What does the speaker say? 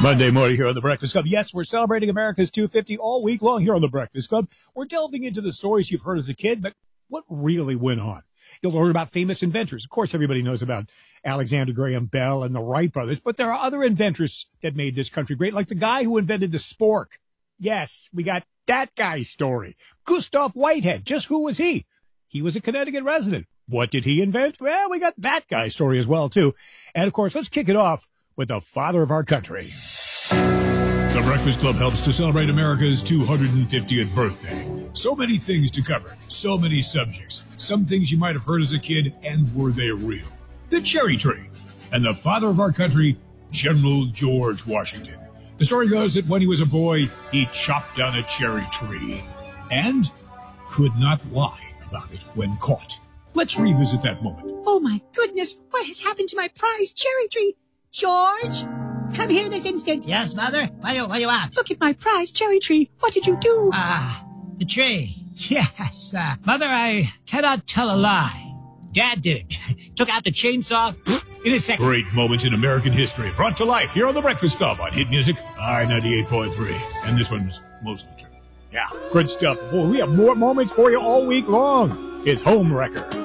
Monday morning here on The Breakfast Club. Yes, we're celebrating America's 250 all week long here on The Breakfast Club. We're delving into the stories you've heard as a kid, but what really went on? You'll learn about famous inventors. Of course, everybody knows about Alexander Graham Bell and the Wright brothers, but there are other inventors that made this country great, like the guy who invented the spork. Yes, we got that guy's story. Gustav Whitehead. Just who was he? He was a Connecticut resident. What did he invent? Well, we got that guy's story as well, too. And, of course, let's kick it off with the father of our country. The Breakfast Club helps to celebrate America's 250th birthday. So many things to cover, so many subjects. Some things you might have heard as a kid, and were they real? The cherry tree, and the father of our country, General George Washington. The story goes that when he was a boy, he chopped down a cherry tree, and could not lie about it when caught. Let's revisit that moment. Oh my goodness, what has happened to my prized cherry tree? George, come here this instant. Yes, Mother? What do you want? Look at my prized cherry tree. What did you do? The tree. Yes, Mother, I cannot tell a lie. Dad did it. Took out the chainsaw in a second. Great moments in American history brought to life here on The Breakfast Club on Hit Music I-98.3. And this one's mostly true. Yeah, good stuff. Boy, we have more moments for you all week long. It's Home Wrecker.